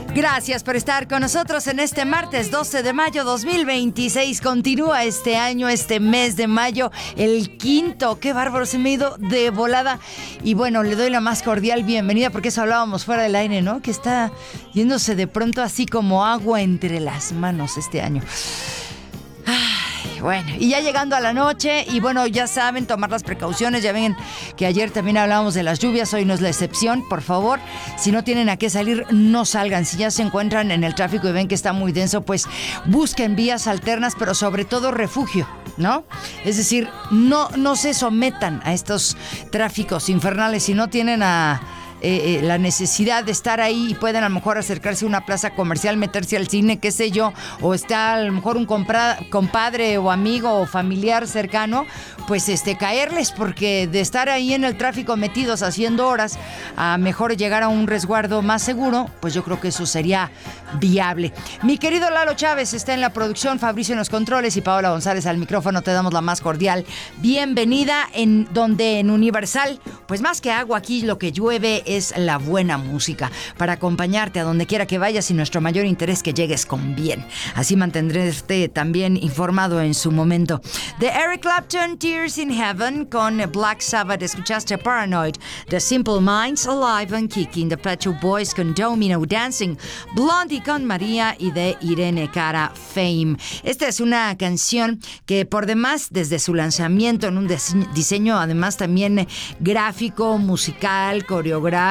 Gracias por estar con nosotros en este martes 12 de mayo 2026. Continúa este año, este mes de mayo, el quinto. Qué bárbaro, se me ha ido de volada. Y bueno, le doy la más cordial bienvenida, porque eso hablábamos fuera del aire, ¿no? Que está yéndose de pronto así como agua entre las manos este año. Bueno, y ya llegando a la noche, y bueno, ya saben, tomar las precauciones. Ya ven que ayer también hablábamos de las lluvias, hoy no es la excepción. Por favor, si no tienen a qué salir, no salgan. Si ya se encuentran en el tráfico y ven que está muy denso, pues busquen vías alternas, pero sobre todo refugio, ¿no? Es decir, no se sometan a estos tráficos infernales si no tienen la necesidad de estar ahí y pueden a lo mejor acercarse a una plaza comercial, meterse al cine, qué sé yo, o está a lo mejor un compadre o amigo o familiar cercano, pues caerles, porque de estar ahí en el tráfico metidos haciendo horas, a mejor llegar a un resguardo más seguro, pues yo creo que eso sería viable. Mi querido Lalo Chávez está en la producción, Fabricio en los controles y Paola González al micrófono. Te damos la más cordial bienvenida en Universal, pues más que agua, aquí lo que llueve es la buena música para acompañarte a donde quiera que vayas, y nuestro mayor interés que llegues con bien. Así mantendré también informado en su momento. De Eric Clapton, Tears in Heaven, con Black Sabbath escuchaste Paranoid, The Simple Minds, Alive and Kicking, The Pet Shop Boys con Domino Dancing, Blondie con María, y de Irene Cara, Fame. Esta es una canción que por demás, desde su lanzamiento en un diseño además también gráfico, musical, coreográfico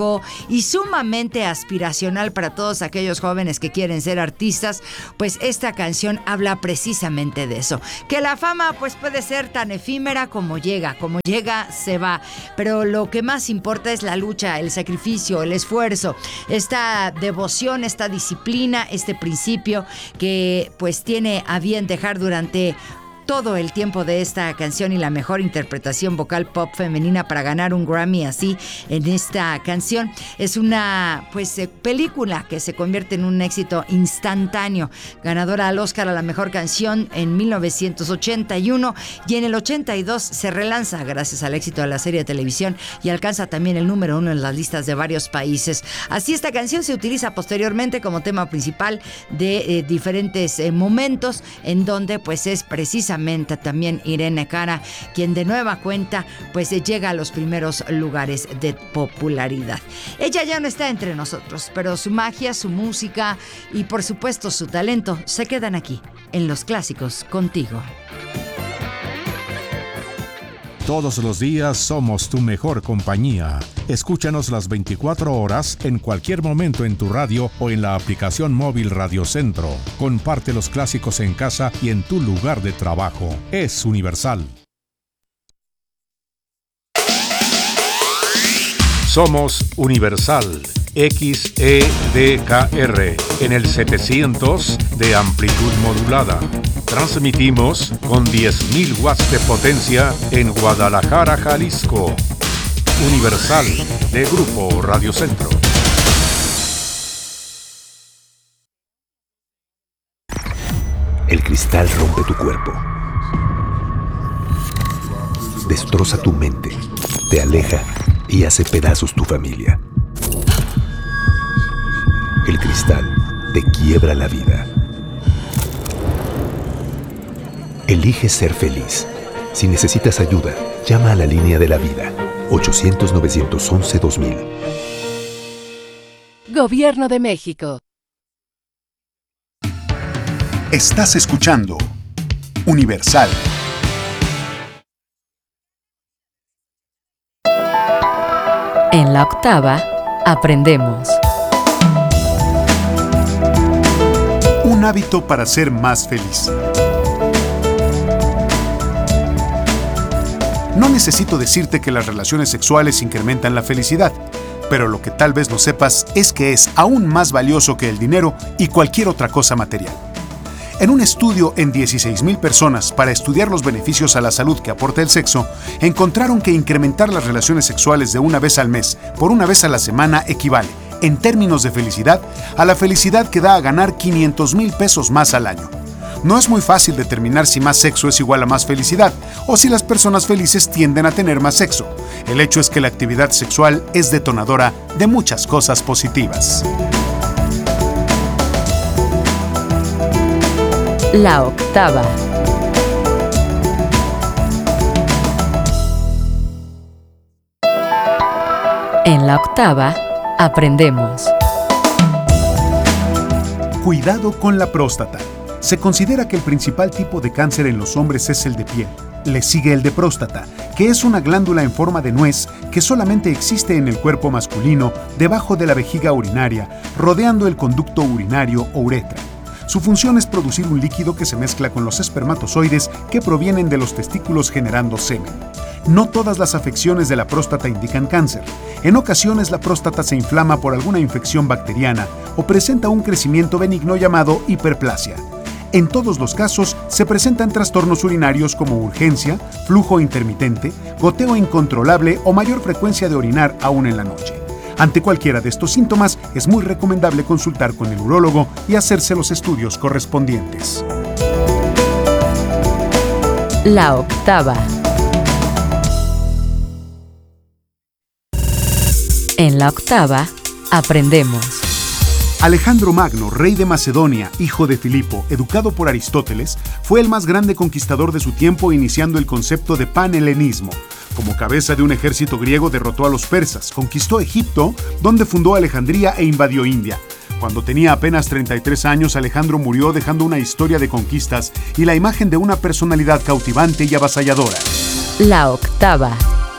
y sumamente aspiracional para todos aquellos jóvenes que quieren ser artistas, pues esta canción habla precisamente de eso. Que la fama pues puede ser tan efímera como llega se va, pero lo que más importa es la lucha, el sacrificio, el esfuerzo, esta devoción, esta disciplina, este principio que pues tiene a bien dejar durante todo el tiempo de esta canción y la mejor interpretación vocal pop femenina para ganar un Grammy así en esta canción. Es una película que se convierte en un éxito instantáneo, ganadora al Oscar a la mejor canción en 1981, y en el 82 se relanza gracias al éxito de la serie de televisión y alcanza también el número 1 en las listas de varios países. Así, esta canción se utiliza posteriormente como tema principal de diferentes momentos, en donde pues es precisamente también Irene Cara quien de nueva cuenta pues llega a los primeros lugares de popularidad. Ella ya no está entre nosotros, pero su magia, su música y por supuesto su talento se quedan aquí en Los Clásicos Contigo. Todos los días somos tu mejor compañía. Escúchanos las 24 horas en cualquier momento en tu radio o en la aplicación móvil Radio Centro. Comparte los clásicos en casa y en tu lugar de trabajo. Es Universal. Somos Universal XEDKR en el 700 de amplitud modulada. Transmitimos con 10.000 watts de potencia en Guadalajara, Jalisco. Universal, de Grupo Radio Centro. El cristal rompe tu cuerpo, destroza tu mente, te aleja y hace pedazos tu familia. El cristal te quiebra la vida. Elige ser feliz. Si necesitas ayuda, llama a la línea de la vida, 800-911-2000. Gobierno de México. Estás escuchando Universal. En la octava, aprendemos. Un hábito para ser más feliz. No necesito decirte que las relaciones sexuales incrementan la felicidad, pero lo que tal vez no sepas es que es aún más valioso que el dinero y cualquier otra cosa material. En un estudio en 16,000 personas para estudiar los beneficios a la salud que aporta el sexo, encontraron que incrementar las relaciones sexuales de una vez al mes por una vez a la semana equivale, en términos de felicidad, a la felicidad que da a ganar 500,000 pesos más al año. No es muy fácil determinar si más sexo es igual a más felicidad o si las personas felices tienden a tener más sexo. El hecho es que la actividad sexual es detonadora de muchas cosas positivas. La octava. En la octava, aprendemos. Cuidado con la próstata. Se considera que el principal tipo de cáncer en los hombres es el de piel. Le sigue el de próstata, que es una glándula en forma de nuez que solamente existe en el cuerpo masculino, debajo de la vejiga urinaria, rodeando el conducto urinario o uretra. Su función es producir un líquido que se mezcla con los espermatozoides que provienen de los testículos generando semen. No todas las afecciones de la próstata indican cáncer. En ocasiones la próstata se inflama por alguna infección bacteriana o presenta un crecimiento benigno llamado hiperplasia. En todos los casos se presentan trastornos urinarios como urgencia, flujo intermitente, goteo incontrolable o mayor frecuencia de orinar aún en la noche. Ante cualquiera de estos síntomas es muy recomendable consultar con el urólogo y hacerse los estudios correspondientes. La octava. En la octava, aprendemos. Alejandro Magno, rey de Macedonia, hijo de Filipo, educado por Aristóteles, fue el más grande conquistador de su tiempo, iniciando el concepto de panhelenismo. Como cabeza de un ejército griego derrotó a los persas, conquistó Egipto, donde fundó Alejandría e invadió India. Cuando tenía apenas 33 años, Alejandro murió dejando una historia de conquistas y la imagen de una personalidad cautivante y avasalladora. La octava.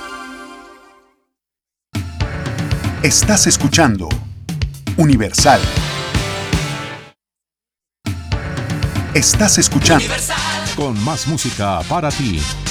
Estás escuchando Universal. Estás escuchando Con más música para ti.